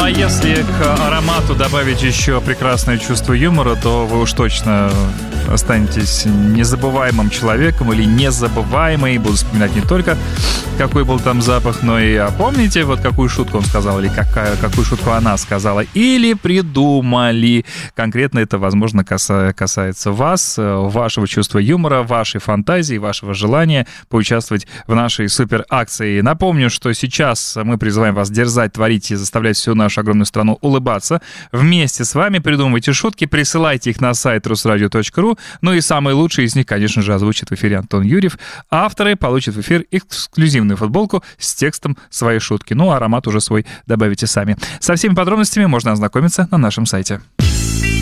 а если к аромату добавить еще прекрасное чувство юмора, то вы уж точно останетесь незабываемым человеком или незабываемой. Буду вспоминать не только, какой был там запах, но и помните, вот какую шутку он сказал, или какую шутку она сказала, или придумали. Конкретно это, возможно, касается вас, вашего чувства юмора, вашей фантазии, вашего желания поучаствовать в нашей суперакции. Напомню, что сейчас мы призываем вас дерзать, творить и заставлять всю нашу огромную страну улыбаться. Вместе с вами придумывайте шутки, присылайте их на сайт rusradio.ru. Ну и самые лучшие из них, конечно же, озвучит в эфире Антон Юрьев. Авторы получат в эфир эксклюзивную футболку с текстом своей шутки. Ну, а аромат уже свой добавите сами. Со всеми подробностями можно ознакомиться на нашем сайте.